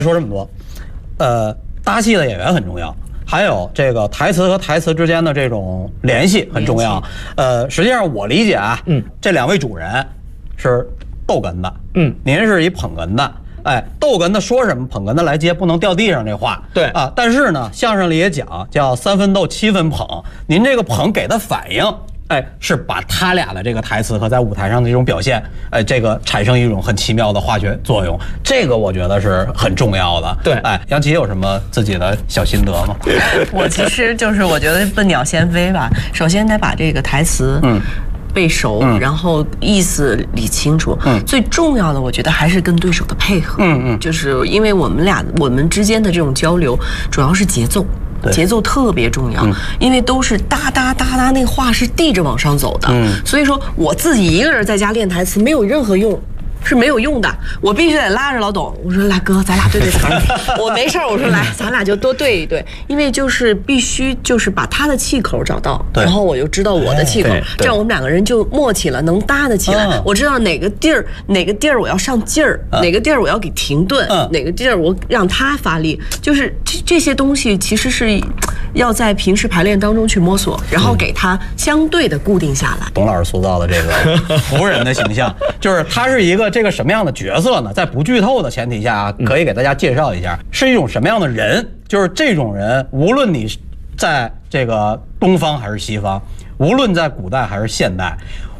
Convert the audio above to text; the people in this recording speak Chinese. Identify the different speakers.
Speaker 1: 说这么多，搭戏的演员很重要，还有这个台词和台词之间的这种联系很重要。实际上我理解啊，这两位主人是逗哏的，您是一捧哏的。哎，逗哏的说什么，捧哏的来接，不能掉地上这话。
Speaker 2: 对
Speaker 1: 啊，但是呢，相声里也讲叫3分逗7分捧，您这个捧给的反应，哎，是把他俩的这个台词和在舞台上的这种表现，哎，这个产生一种很奇妙的化学作用，这个我觉得是很重要的。
Speaker 2: 对，
Speaker 1: 哎，杨琦有什么自己的小心得吗？
Speaker 3: 我其实就是我觉得笨鸟先飞吧，首先得把这个台词，背熟，然后意思理清楚。最重要的，我觉得还是跟对手的配合。就是因为我们之间的这种交流，主要是节奏。节奏特别重要，因为都是哒哒哒哒，那个话是递着往上走的。所以说我自己一个人在家练台词没有任何用。是没有用的，我必须得拉着老董，我说来哥，咱俩对词儿。我没事儿，我说来，咱俩就多对一对，因为就是必须就是把他的气口找到，然后我就知道我的气口，这样我们两个人就默契了，能搭得起来。我知道哪个地儿我要上劲儿，哪个地儿我要给停顿，哪个地儿我让他发力，就是这些东西其实是要在平时排练当中去摸索，然后给他相对的固定下来。
Speaker 1: 董老师塑造的这个夫人的形象，就是他是一个这个什么样的角色呢？在不剧透的前提下，可以给大家介绍一下，是一种什么样的人？就是这种人，无论你在这个东方还是西方，无论在古代还是现代，